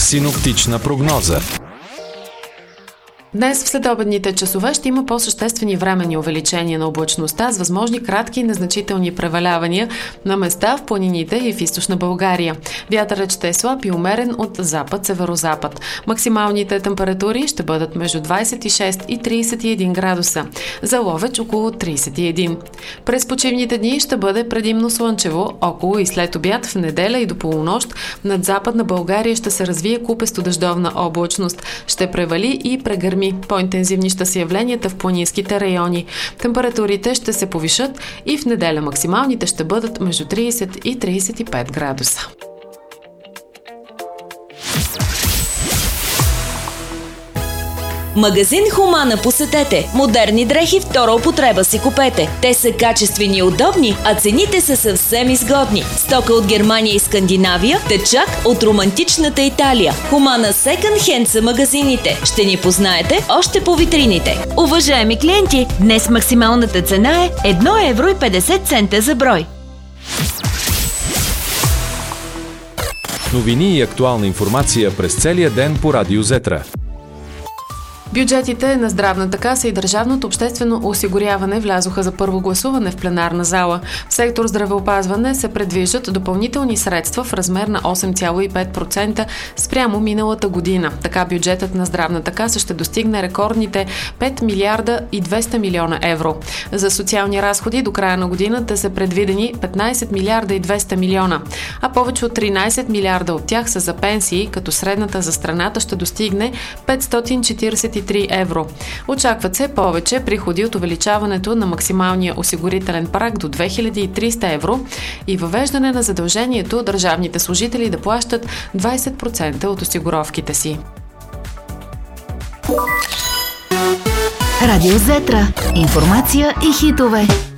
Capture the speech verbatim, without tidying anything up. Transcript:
Синоптична прогноза. Днес в следобедните часове ще има по-съществени временни увеличения на облачността с възможни кратки и незначителни превалявания на места в планините и в източна България. Вятърът ще е слаб и умерен от запад-северозапад. Максималните температури ще бъдат между двадесет и шест и тридесет и един градуса. За Ловеч около тридесет и един. През почивните дни ще бъде предимно слънчево. Около и след обяд в неделя и до полунощ над западна България ще се развие купесто дъждовна облачност. Ще превали и прегърми. По-интензивни ще са явленията в планинските райони. Температурите ще се повишат и в неделя максималните ще бъдат между тридесет и тридесет и пет градуса. Магазин Хумана посетете. Модерни дрехи втора употреба си купете. Те са качествени и удобни, а цените са съвсем изгодни. Стока от Германия и Скандинавия, течак от романтичната Италия. Хумана Second Hand са магазините. Ще ни познаете още по витрините. Уважаеми клиенти, днес максималната цена е едно евро и петдесет цента за брой. Новини и актуална информация през целия ден по Радио Зетра. Бюджетите на Здравната каса и Държавното обществено осигуряване влязоха за първо гласуване в пленарна зала. В сектор здравеопазване се предвиждат допълнителни средства в размер на осем цяло и пет процента спрямо миналата година. Така бюджетът на Здравната каса ще достигне рекордните пет милиарда и двеста милиона евро. За социални разходи до края на годината са предвидени петнадесет милиарда и двеста милиона, а повече от тринадесет милиарда от тях са за пенсии, като средната за страната ще достигне петстотин четиридесет и три евро. Очакват се повече приходи от увеличаването на максималния осигурителен праг до две хиляди и триста евро и въвеждане на задължението държавните служители да плащат двадесет процента от осигуровките си. Радио Зетра. Информация и хитове.